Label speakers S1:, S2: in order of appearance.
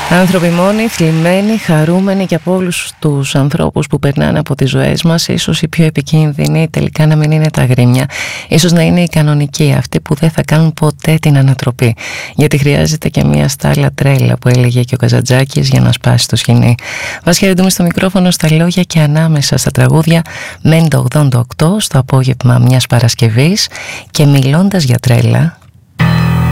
S1: Άνθρωποι μόνοι, θλιμμένοι, χαρούμενοι, και από όλους τους ανθρώπους που περνάνε από τις ζωές μας, ίσως οι πιο επικίνδυνοι τελικά να μην είναι τα γρήμια. Ίσως να είναι οι κανονικοί, αυτοί που δεν θα κάνουν ποτέ την ανατροπή. Γιατί χρειάζεται και μια στάλα τρέλα, που έλεγε και ο Καζαντζάκης, για να σπάσει το σκηνή. Βάσια Ρεντούμη στο μικρόφωνο, στα λόγια και ανάμεσα στα τραγούδια, Μένει το 88 στο απόγευμα μιας Παρασκευής, και μιλώντας για τρέλα.